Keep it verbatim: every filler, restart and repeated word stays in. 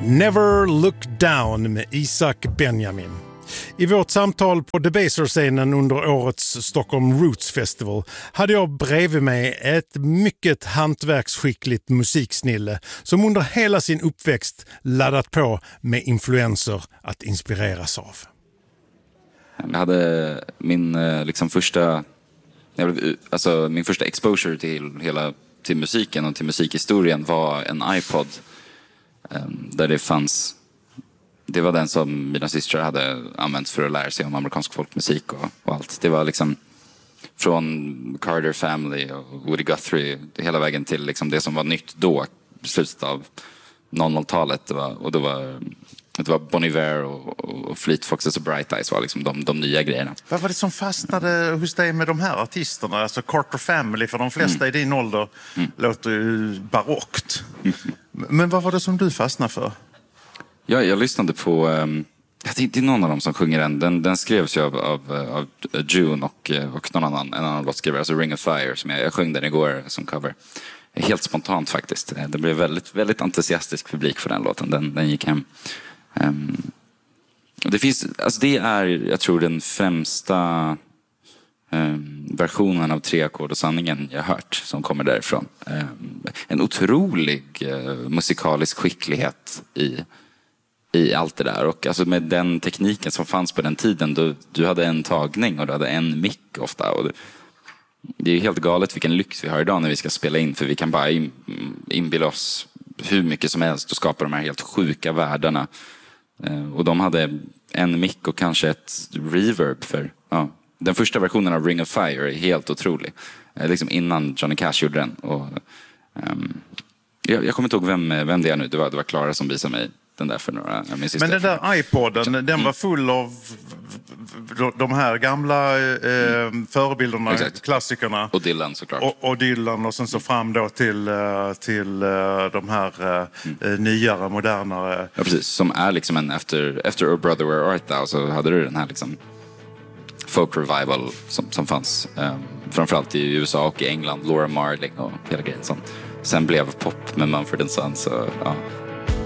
Never Look Down med Isaac Benjamin. I vårt samtal på Debaser-scenen under årets Stockholm Roots Festival hade jag bredvid mig ett mycket hantverksskickligt musiksnille som under hela sin uppväxt laddat på med influenser att inspireras av. Jag hade min liksom första alltså min första exposure till hela till musiken och till musikhistorien var en iPod där det fanns. Det var den som mina systrar hade använt för att lära sig om amerikansk folkmusik och, och allt. Det var liksom från Carter Family och Woody Guthrie hela vägen till liksom det som var nytt då, slutet av noll noll-talet. Det var, och det var, det var Bon Iver och, och Fleet Foxes och Bright Eyes var liksom de, de nya grejerna. Vad var det som fastnade hos dig med de här artisterna? Alltså Carter Family, för de flesta mm. i din ålder mm. låter ju barockt. Mm. Men vad var det som du fastnade för? Ja, jag lyssnade på, um, det är inte någon av dem som sjunger den. Den, den skrevs ju av, av, av June och, och någon annan, en annan låtskrivare, alltså Ring of Fire, som jag, jag sjöng den igår som cover. Helt spontant faktiskt. Det blev väldigt, väldigt entusiastisk publik för den låten. Den, den gick hem. Um, det finns, alltså det är, jag tror, den främsta um, versionen av Tre ackord och sanningen jag hört som kommer därifrån. Um, en otrolig uh, musikalisk skicklighet i i allt det där. Och alltså med den tekniken som fanns på den tiden, då, du hade en tagning och du hade en mick ofta. Och det, det är ju helt galet vilken lyx vi har idag när vi ska spela in, för vi kan bara in, inbilla oss hur mycket som helst och skapa de här helt sjuka världarna. Eh, och de hade en mick och kanske ett reverb för, ja. Den första versionen av Ring of Fire är helt otrolig. Eh, liksom innan Johnny Cash gjorde den. Och, ehm, jag, jag kommer inte ihåg vem, vem det är nu. Det var, det var Clara som visade mig den där för några. Men den där iPoden, mm. den var full av de här gamla eh, förebilderna, exakt. Klassikerna. Och Dylan såklart. Och, och Dylan och sen så fram då till, till de här mm. nyare, modernare. Ja, precis. Som är liksom en efter, efter Oh Brother Where Art Thou, så hade du den här liksom folk revival som, som fanns. Um, framförallt i U S A och i England. Laura Marling och hela grejen som sen blev pop med Mumford and Sons. Så, ja.